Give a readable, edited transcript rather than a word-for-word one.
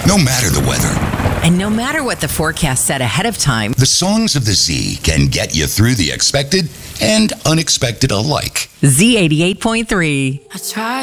No matter the weather, And no matter what the forecast said ahead of time, the songs of the Z can get you through the expected and unexpected alike. Z88.3. I tried.